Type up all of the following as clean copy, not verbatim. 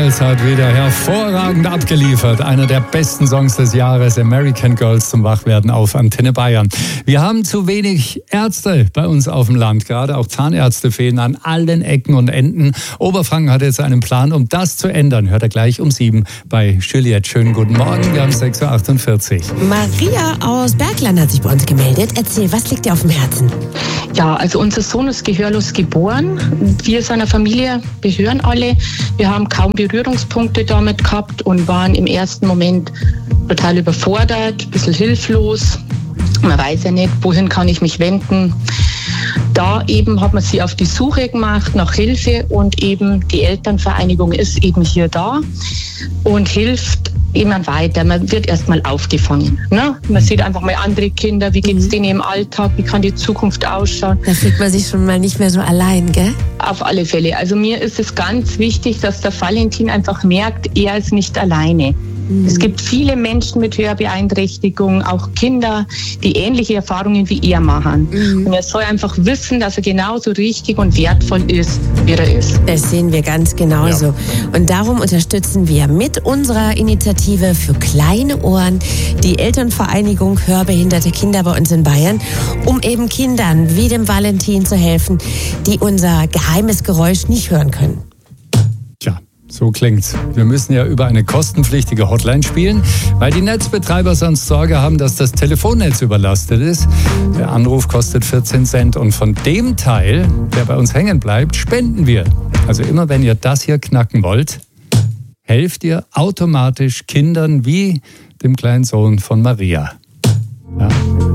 Styles hat wieder hervorragend abgeliefert. Einer der besten Songs des Jahres, American Girls zum Wachwerden auf Antenne Bayern. Wir haben zu wenig Ärzte bei uns auf dem Land. Gerade auch Zahnärzte fehlen an allen Ecken und Enden. Oberfranken hat jetzt einen Plan, um das zu ändern. Hört er gleich um 7 bei Juliette. Schönen guten Morgen, wir haben 6.48 Uhr. Maria aus Bergland hat sich bei uns gemeldet. Erzähl, was liegt dir auf dem Herzen? Ja, also unser Sohn ist gehörlos geboren. Wir seiner Familie gehören alle. Wir haben kaum Berührungspunkte damit gehabt und waren im ersten Moment total überfordert, ein bisschen hilflos. Man weiß ja nicht, wohin kann ich mich wenden. Da eben hat man sie auf die Suche gemacht nach Hilfe und eben die Elternvereinigung ist eben hier da und hilft immer weiter. Man wird erstmal aufgefangen. Ne? Man sieht einfach mal andere Kinder, wie geht es denen im Alltag, wie kann die Zukunft ausschauen. Da fühlt man sich schon mal nicht mehr so allein, gell? Auf alle Fälle. Also mir ist es ganz wichtig, dass der Valentin einfach merkt, er ist nicht alleine. Es gibt viele Menschen mit Hörbeeinträchtigung, auch Kinder, die ähnliche Erfahrungen wie er machen. Und er soll einfach wissen, dass er genauso richtig und wertvoll ist, wie er ist. Das sehen wir ganz genauso. Ja. Und darum unterstützen wir mit unserer Initiative für kleine Ohren die Elternvereinigung Hörbehinderte Kinder bei uns in Bayern, um eben Kindern wie dem Valentin zu helfen, die unser geheimes Geräusch nicht hören können. Tja. So klingt's. Wir müssen ja über eine kostenpflichtige Hotline spielen, weil die Netzbetreiber sonst Sorge haben, dass das Telefonnetz überlastet ist. Der Anruf kostet 14 Cent und von dem Teil, der bei uns hängen bleibt, spenden wir. Also immer wenn ihr das hier knacken wollt, helft ihr automatisch Kindern wie dem kleinen Sohn von Maria. Ja,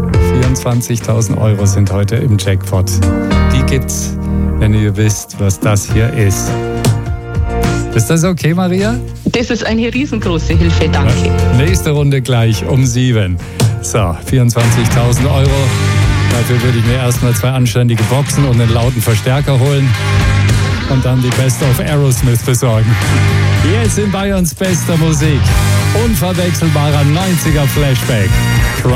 24.000 Euro sind heute im Jackpot. Die gibt's, wenn ihr wisst, was das hier ist. Ist das okay, Maria? Das ist eine riesengroße Hilfe, danke. Ja, nächste Runde gleich um 7. So, 24.000 Euro. Dafür würde ich mir erstmal 2 anständige Boxen und einen lauten Verstärker holen und dann die Best of Aerosmith besorgen. Jetzt in Bayerns bester Musik. Unverwechselbarer 90er Flashback.